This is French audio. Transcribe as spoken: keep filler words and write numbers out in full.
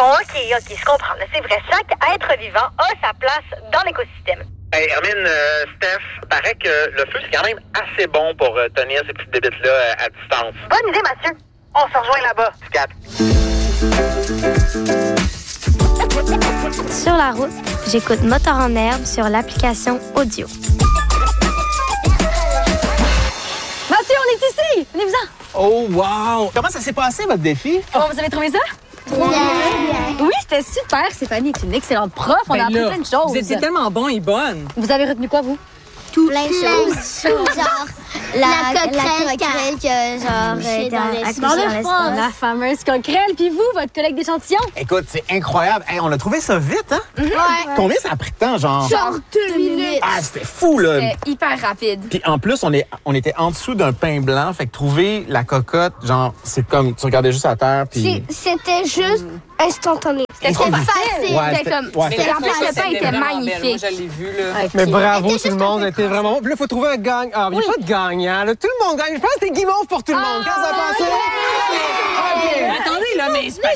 Bon, OK, OK, je comprends. là, C'est vrai, chaque être vivant a sa place dans l'écosystème. Hey, Hermine, euh, Steph, paraît que le feu, c'est quand même assez bon pour euh, tenir ces petites bébites-là euh, à distance. Bonne idée, Mathieu. On se rejoint là-bas. Quatre. Sur la route, j'écoute Moteur en herbe sur l'application audio. Mathieu, on est ici! Venez-vous-en! Oh, wow! Comment ça s'est passé, votre défi? Comment vous avez trouvé ça? Bien. Oui, c'était super. Stéphanie est une excellente prof. On Ben a appris là, plein de choses. Vous étiez tellement bon et bonne. Vous avez retenu quoi, vous? Tout plein de choses. Genre, la, La coquerelle la coquerelle que, genre, Couchée était dans en- l'espace. accouchée Dans dans le l'espace. La fameuse coquerelle. Puis vous, votre collègue d'échantillon? Écoute, c'est incroyable. Hey, on a trouvé ça vite, hein? Ouais. Combien ça a pris de temps, genre? Genre deux minutes. Ah, c'était fou, là! C'était hyper rapide. Puis en plus, on, est, on était en dessous d'un pain blanc. Fait que trouver la cocotte, genre, c'est comme, tu regardais juste à terre, puis... C'est- C'était juste instantané. C'était trop Incroyable. facile. Ouais, C'était c'était- comme... ouais, c'était- c'était- en plus, le pain était vraiment belle. Moi, magnifique. je l'ai vu, là. Mais bravo tout le monde, c'était vraiment bon. Puis là, il faut trouver un gagnant. Ah, il n'y a pas de gagnant, là. Tout le monde gagne. Je pense que c'était guimauve pour tout le monde. Qu'est-ce que ça passe? Attendez, là, mais c'est parce